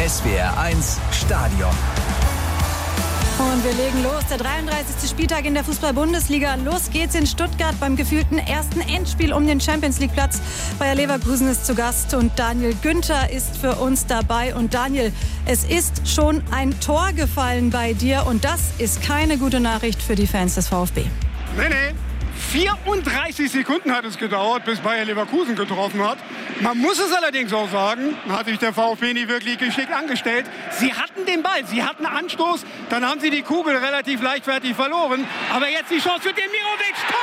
SWR1 Stadion. Und wir legen los. Der 33. Spieltag in der Fußball-Bundesliga. Los geht's in Stuttgart beim gefühlten ersten Endspiel um den Champions-League-Platz. Bayer Leverkusen ist zu Gast und Daniel Günther ist für uns dabei. Und Daniel, es ist schon ein Tor gefallen bei dir und das ist keine gute Nachricht für die Fans des VfB. Nee. 34 Sekunden hat es gedauert, bis Bayer Leverkusen getroffen hat. Man muss es allerdings auch sagen, hat sich der VfB nicht wirklich geschickt angestellt. Sie hatten den Ball, sie hatten Anstoß, dann haben sie die Kugel relativ leichtfertig verloren. Aber jetzt die Chance für Demirovic. Tor!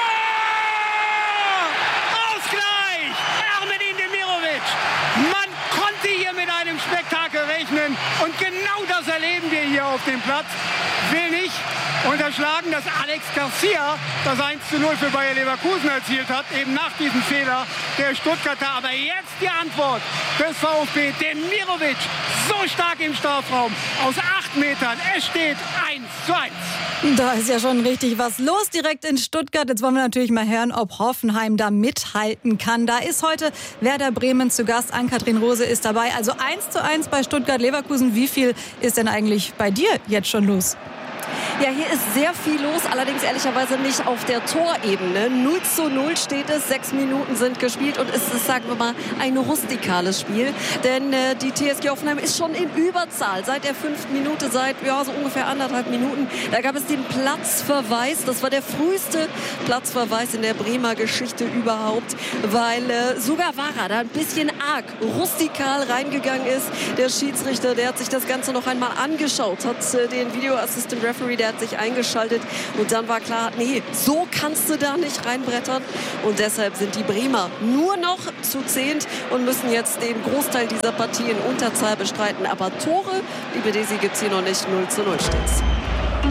Ausgleich! Ermin Demirovic! Man konnte hier mit einem Spektakel rechnen. Und genau das erleben wir hier auf dem Platz. Will nicht unterschlagen, dass Alex Garcia das 1:0 für Bayer Leverkusen erzielt hat, eben nach diesem Fehler der Stuttgarter. Aber jetzt die Antwort des VfB, Demirovic, so stark im Strafraum, aus 8 Metern. Es steht 1:1. Da ist ja schon richtig was los direkt in Stuttgart. Jetzt wollen wir natürlich mal hören, ob Hoffenheim da mithalten kann. Da ist heute Werder Bremen zu Gast. Ann-Kathrin Rose ist dabei. Also 1:1 bei Stuttgart-Leverkusen. Wie viel ist denn eigentlich bei dir jetzt schon los? Ja, hier ist sehr viel los, allerdings ehrlicherweise nicht auf der Torebene. 0:0 steht es, 6 Minuten sind gespielt und es ist, sagen wir mal, ein rustikales Spiel. Denn die TSG Hoffenheim ist schon in Überzahl seit der 5. Minute, seit so ungefähr 1,5 Minuten. Da gab es den Platzverweis, das war der früheste Platzverweis in der Bremer Geschichte überhaupt, weil sogar Vara da ein bisschen arg rustikal reingegangen ist. Der Schiedsrichter, der hat sich das Ganze noch einmal angeschaut, hat den Video Assistant Referee, der hat sich eingeschaltet und dann war klar, nee, so kannst du da nicht reinbrettern und deshalb sind die Bremer nur noch zu 10 und müssen jetzt den Großteil dieser Partie in Unterzahl bestreiten, aber Tore, liebe Desi, gibt's hier noch nicht. 0:0 steht's.